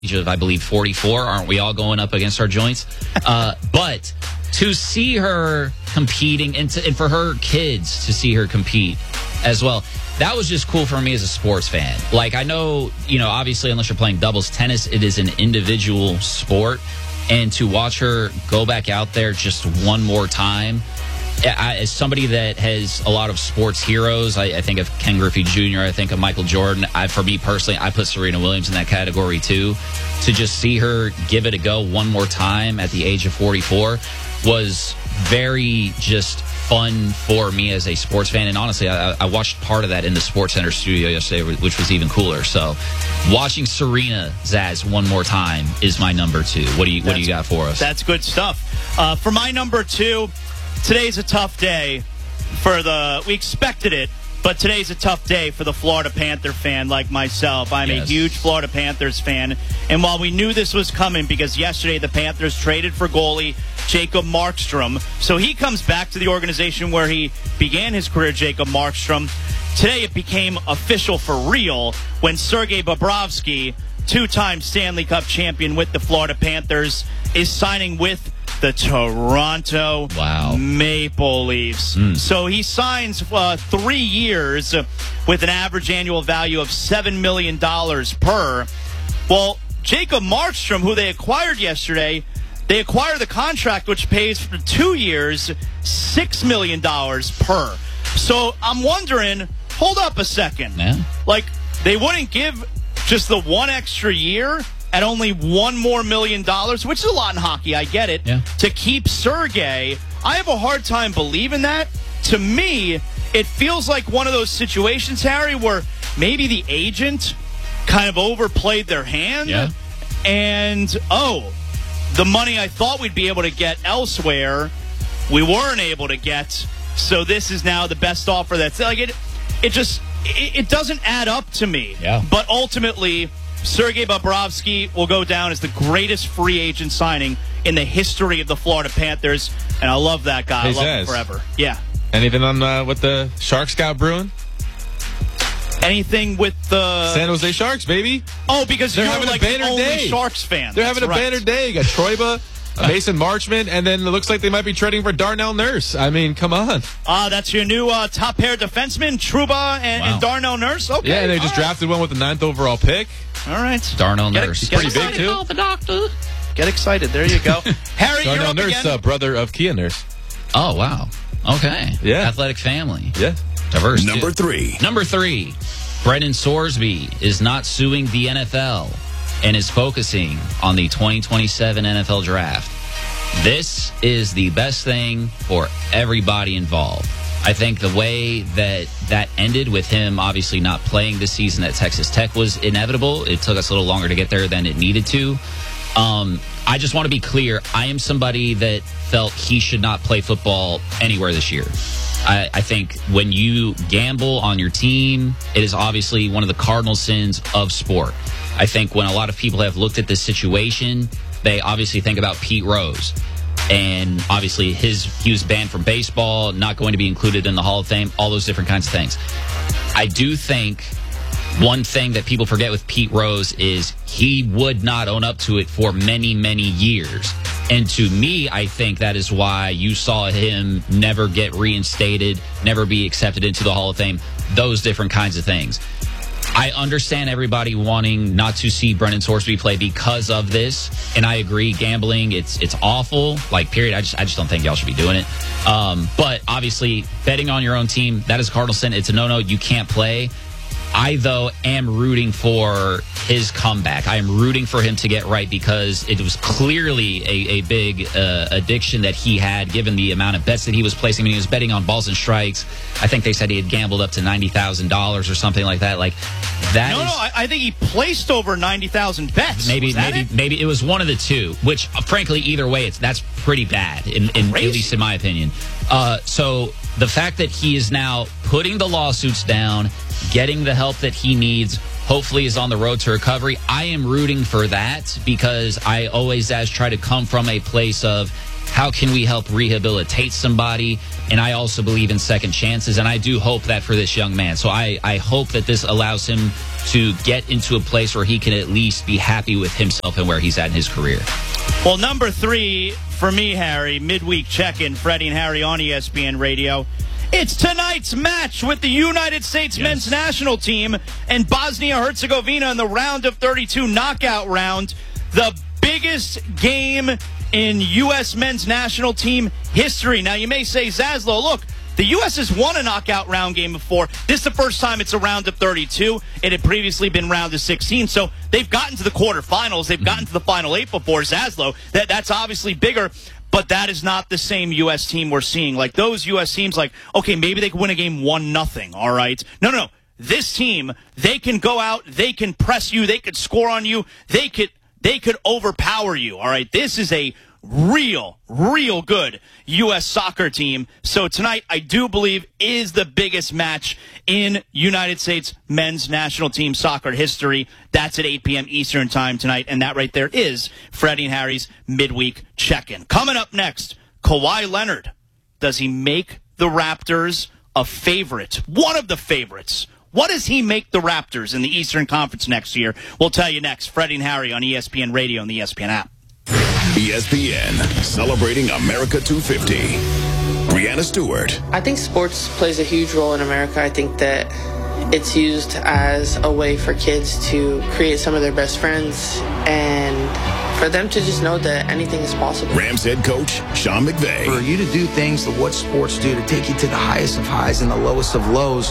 age of, I believe, 44. Aren't we all going up against our joints? But to see her competing and for her kids to see her compete as well, that was just cool for me as a sports fan. Like, I know, obviously, unless you're playing doubles tennis, it is an individual sport. And to watch her go back out there just one more time, as somebody that has a lot of sports heroes, I think of Ken Griffey Jr., I think of Michael Jordan. For me personally, I put Serena Williams in that category too. To just see her give it a go one more time at the age of 44 was very just fun for me as a sports fan. And honestly, I watched part of that in the SportsCenter studio yesterday, which was even cooler. So watching Serena Zaz one more time is my number 2. What do you got for us? That's good stuff. For my number 2, today's a tough day we expected it, but today's a tough day for the Florida Panther fan like myself. I'm a huge Florida Panthers fan, and while we knew this was coming because yesterday the Panthers traded for goalie Jacob Markstrom, so he comes back to the organization where he began his career, Jacob Markstrom. Today it became official for real when Sergei Bobrovsky, 2-time Stanley Cup champion with the Florida Panthers, is signing with the Toronto Maple Leafs. So he signs 3 years with an average annual value of $7 million per. Well, Jacob Markstrom, who they acquired yesterday, they acquired the contract which pays for 2 years, $6 million per. So I'm wondering, hold up a second. Yeah. Like, they wouldn't give just the one extra year at only $1 more million, which is a lot in hockey, I get it, to keep Sergei. I have a hard time believing that. To me, it feels like one of those situations, Harry, where maybe the agent kind of overplayed their hand. And, the money I thought we'd be able to get elsewhere, we weren't able to get. So this is now the best offer that's like it doesn't add up to me. But ultimately, Sergei Bobrovsky will go down as the greatest free agent signing in the history of the Florida Panthers, and I love that guy. I love him forever. Yeah. Anything on with the Sharks got brewing? Anything with the San Jose Sharks, baby? Oh, because they're you're having like a banner the only day. Sharks fan. They're having a banner day. You got Troiba, Mason Marchment, and then it looks like they might be trading for Darnell Nurse. I mean, come on. That's your new top pair defenseman, Trouba and Darnell Nurse? Okay. Yeah, and they just drafted one with the 9th overall pick. All right. Darnell Nurse. He's pretty big, too. Call the doctor. Get excited. There you go. Harry, Darnell you're up Nurse, again. brother of Kia Nurse. Oh, wow. Okay. Yeah. Athletic family. Yeah. Diverse. Number 3. Number 3. Brendan Sorsby is not suing the NFL and is focusing on the 2027 NFL Draft. This is the best thing for everybody involved. I think the way that ended with him obviously not playing this season at Texas Tech was inevitable. It took us a little longer to get there than it needed to. I just want to be clear. I am somebody that felt he should not play football anywhere this year. I think when you gamble on your team, it is obviously one of the cardinal sins of sport. I think when a lot of people have looked at this situation, they obviously think about Pete Rose. And obviously he was banned from baseball, not going to be included in the Hall of Fame, all those different kinds of things. I do think one thing that people forget with Pete Rose is he would not own up to it for many, many years. And to me, I think that is why you saw him never get reinstated, never be accepted into the Hall of Fame, those different kinds of things. I understand everybody wanting not to see Brendan Sorsby play because of this, and I agree, gambling, it's awful, like, period. I just don't think y'all should be doing it. But obviously, betting on your own team, that is a cardinal sin. It's a no-no. You can't play. I, though, am rooting for his comeback. I am rooting for him to get right because it was clearly a big addiction that he had, given the amount of bets that he was placing. I mean, he was betting on balls and strikes. I think they said he had gambled up to $90,000 or something like that. Like that. I think he placed over 90,000 bets. Maybe it was one of the two. Which, frankly, either way, that's pretty bad, at least in my opinion. So the fact that he is now putting the lawsuits down, getting the help that he needs, hopefully is on the road to recovery. I am rooting for that because I always try to come from a place of how can we help rehabilitate somebody? And I also believe in second chances, and I do hope that for this young man. So I hope that this allows him to get into a place where he can at least be happy with himself and where he's at in his career. Well, number 3 for me, Harry, midweek check-in, Freddie and Harry on ESPN Radio. It's tonight's match with the United States men's national team and Bosnia-Herzegovina in the round of 32 knockout round. The biggest game in U.S. men's national team history. Now, you may say, Zaslow, look, the U.S. has won a knockout round game before. This is the first time it's a round of 32. It had previously been round of 16. So they've gotten to the quarterfinals. They've gotten to the final 8 before, Zaslow. That's obviously bigger. But that is not the same U.S. team we're seeing. Like, those U.S. teams, like, okay, maybe they can win a game 1-0, all right? No. This team, they can go out, they can press you, they could score on you, they could overpower you, all right? This is a real good U.S. soccer team. So tonight, I do believe, is the biggest match in United States men's national team soccer history. That's at 8 p.m. Eastern time tonight, and that right there is Freddie and Harry's midweek check-in. Coming up next, Kawhi Leonard. Does he make the Raptors a favorite? One of the favorites. What does he make the Raptors in the Eastern Conference next year? We'll tell you next. Freddie and Harry on ESPN Radio and the ESPN app. ESPN, celebrating America 250. Brianna Stewart. I think sports plays a huge role in America. I think that it's used as a way for kids to create some of their best friends and for them to just know that anything is possible. Rams head coach Sean McVay. For you to do things that what sports do, to take you to the highest of highs and the lowest of lows.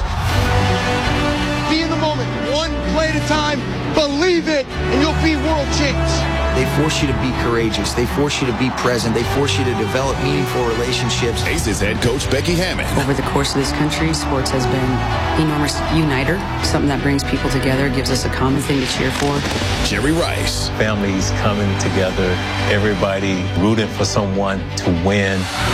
Be in the moment, one play at a time, believe it, and you'll be world champs. They force you to be courageous. They force you to be present. They force you to develop meaningful relationships. Aces head coach Becky Hammond. Over the course of this country, sports has been an enormous uniter, something that brings people together, gives us a common thing to cheer for. Jerry Rice. Families coming together, everybody rooting for someone to win.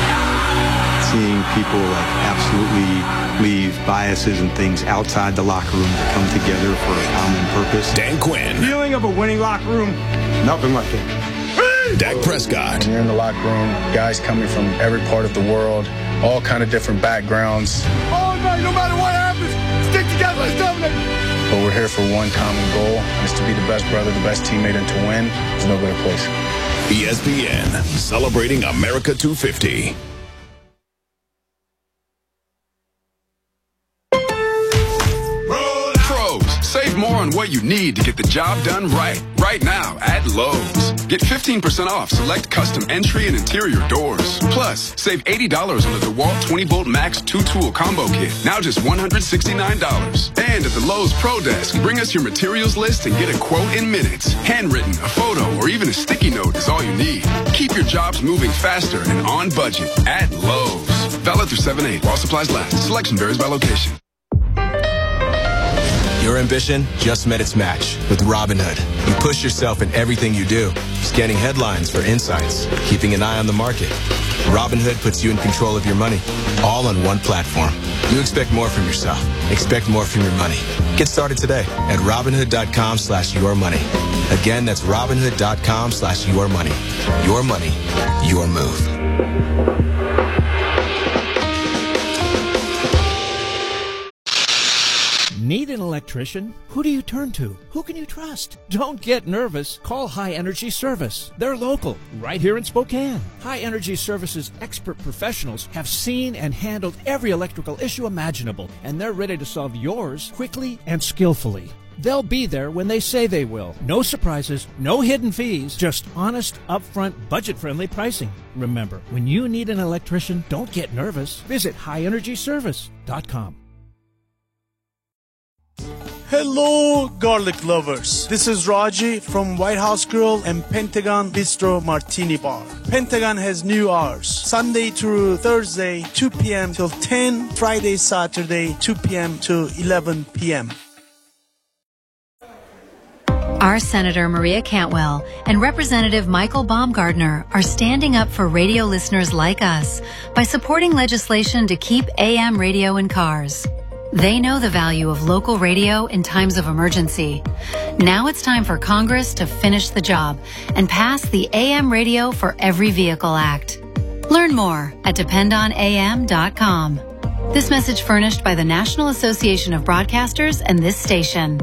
Seeing people absolutely leave biases and things outside the locker room to come together for a common purpose. Dan Quinn. Feeling of a winning locker room, nothing like it. Dak Prescott. When you're in the locker room, guys coming from every part of the world, all kind of different backgrounds. All night, no matter what happens, stick together, let's dominate. But we're here for one common goal, is to be the best brother, the best teammate, and to win. There's no better place. ESPN, celebrating America 250. Save more on what you need to get the job done right now at Lowe's. Get 15% off select custom entry and interior doors. Plus, save $80 on the DeWalt 20-volt Max 2-tool combo kit. Now just $169. And at the Lowe's Pro Desk, bring us your materials list and get a quote in minutes. Handwritten, a photo, or even a sticky note is all you need. Keep your jobs moving faster and on budget at Lowe's. Valid through 7/8 while supplies last. Selection varies by location. Your ambition just met its match with Robinhood. You push yourself in everything you do, scanning headlines for insights, keeping an eye on the market. Robinhood puts you in control of your money, all on one platform. You expect more from yourself. Expect more from your money. Get started today at Robinhood.com/yourmoney. Again, that's Robinhood.com/yourmoney. Your money, your move. Need an electrician? Who do you turn to? Who can you trust? Don't get nervous. Call High Energy Service. They're local, right here in Spokane. High Energy Service's expert professionals have seen and handled every electrical issue imaginable, and they're ready to solve yours quickly and skillfully. They'll be there when they say they will. No surprises, no hidden fees, just honest, upfront, budget-friendly pricing. Remember, when you need an electrician, don't get nervous. Visit highenergyservice.com. Hello, garlic lovers. This is Raji from White House Grill and Pentagon Bistro Martini Bar. Pentagon has new hours. Sunday through Thursday, 2 p.m. till 10. Friday, Saturday, 2 p.m. to 11 p.m. Our Senator Maria Cantwell and Representative Michael Baumgardner are standing up for radio listeners like us by supporting legislation to keep AM radio in cars. They know the value of local radio in times of emergency. Now it's time for Congress to finish the job and pass the AM Radio for Every Vehicle Act. Learn more at dependonam.com. This message furnished by the National Association of Broadcasters and this station.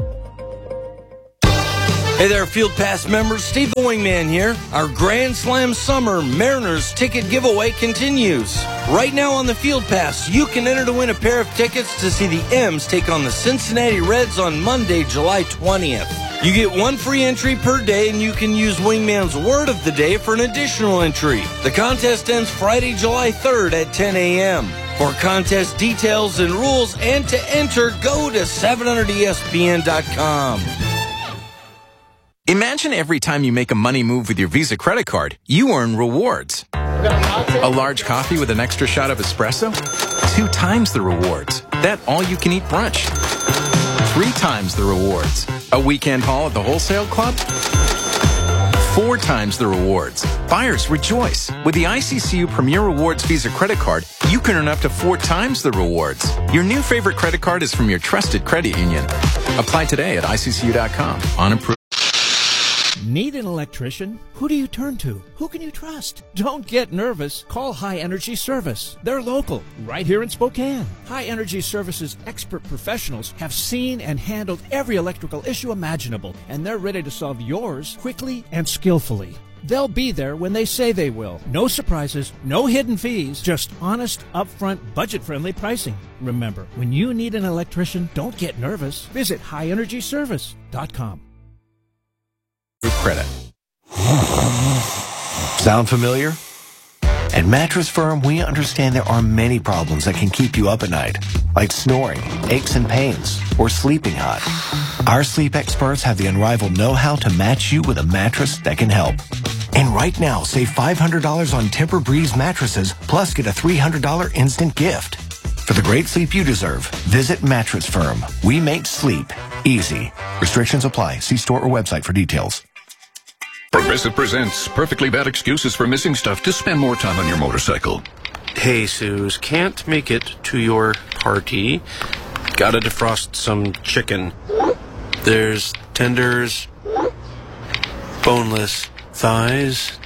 Hey there, Field Pass members. Steve the Wingman here. Our Grand Slam Summer Mariners ticket giveaway continues. Right now on the Field Pass, you can enter to win a pair of tickets to see the M's take on the Cincinnati Reds on Monday, July 20th. You get one free entry per day, and you can use Wingman's Word of the Day for an additional entry. The contest ends Friday, July 3rd at 10 a.m. For contest details and rules and to enter, go to 700ESPN.com. Imagine every time you make a money move with your Visa credit card, you earn rewards. A large coffee with an extra shot of espresso? 2 times the rewards. That all-you-can-eat brunch. 3 times the rewards. A weekend haul at the wholesale club? 4 times the rewards. Buyers rejoice. With the ICCU Premier Rewards Visa credit card, you can earn up to 4 times the rewards. Your new favorite credit card is from your trusted credit union. Apply today at ICCU.com. On approved. Need an electrician? Who do you turn to? Who can you trust? Don't get nervous. Call High Energy Service. They're local, right here in Spokane. High Energy Service's expert professionals have seen and handled every electrical issue imaginable, and they're ready to solve yours quickly and skillfully. They'll be there when they say they will. No surprises, no hidden fees, just honest, upfront, budget-friendly pricing. Remember, when you need an electrician, don't get nervous. Visit highenergyservice.com. Credit. Sound familiar? At Mattress Firm, we understand there are many problems that can keep you up at night, like snoring, aches and pains, or sleeping hot. Our sleep experts have the unrivaled know-how to match you with a mattress that can help. And right now, save $500 on Tempur-Breeze mattresses, plus get a $300 instant gift. For the great sleep you deserve, visit Mattress Firm. We make sleep easy. Restrictions apply. See store or website for details. Progressive presents Perfectly Bad Excuses for Missing Stuff to Spend More Time on Your Motorcycle. Hey, Suze, can't make it to your party. Gotta defrost some chicken. There's tenders, boneless thighs.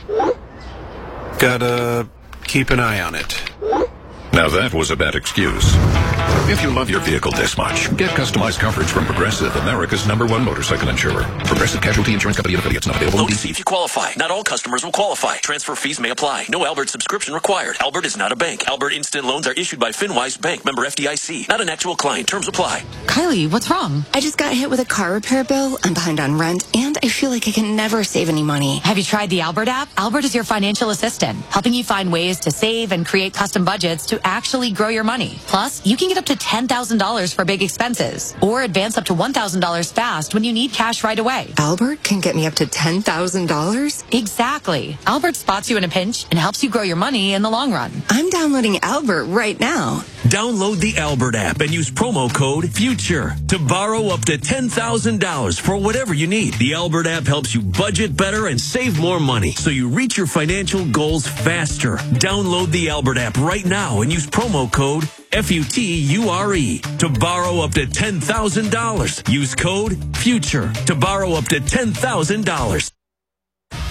Gotta keep an eye on it. Now that was a bad excuse. If you love your vehicle this much, get customized coverage from Progressive, America's #1 motorcycle insurer. Progressive Casualty Insurance Company and affiliates, not available in DC. If you qualify. Not all customers will qualify. Transfer fees may apply. No Albert subscription required. Albert is not a bank. Albert Instant Loans are issued by FinWise Bank, member FDIC. Not an actual client. Terms apply. Kylie, what's wrong? I just got hit with a car repair bill. I'm behind on rent, and I feel like I can never save any money. Have you tried the Albert app? Albert is your financial assistant, helping you find ways to save and create custom budgets to actually grow your money. Plus, you can get up to $10,000 for big expenses, or advance up to $1,000 fast when you need cash right away. Albert can get me up to $10,000? Exactly. Albert spots you in a pinch and helps you grow your money in the long run. I'm downloading Albert right now. Download the Albert app and use promo code FUTURE to borrow up to $10,000 for whatever you need. The Albert app helps you budget better and save more money, so you reach your financial goals faster. Download the Albert app right now and use promo code FUTURE to borrow up to $10,000. Use code FUTURE to borrow up to $10,000.